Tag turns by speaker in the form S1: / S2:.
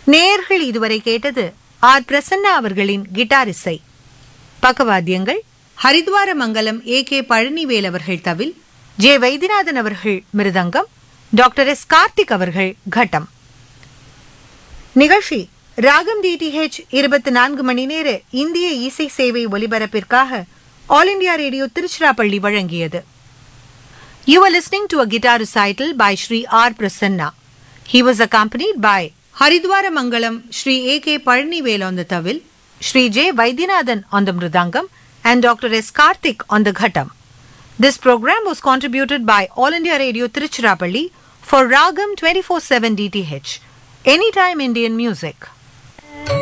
S1: நேயர்கள் இதுவரை கேட்டது ஆர் பிரசன்னா அவர்களின் கிட்டார் இசை. பக்கவாத்தியங்கள் ஹரித்வார மங்கலம் கே பழனிவேல் அவர்கள் தவில், ஜே வைத்தியநாதன் அவர்கள் மிருதங்கம், டாக்டர் எஸ் கார்த்திக் அவர்கள் கட்டம். நிகழ்ச்சி ராகம் டிடிஹெச் 24 மணி நேர இந்திய இசை சேவை ஒலிபரப்பிற்காக ஆல் இண்டியா ரேடியோ திருச்சிராப்பள்ளி வழங்கியது. You are listening to a guitar recital by Shri R. Prasanna. He was accompanied by Haridwara Mangalam Shri A.K. Palanivel on the tawil, Shri J. Vaidyanathan on the mridangam, and Dr. S. Karthik on the ghattam. This program was contributed by All India Radio Tiruchirappalli for Ragam 24/7 DTH, Anytime Indian Music.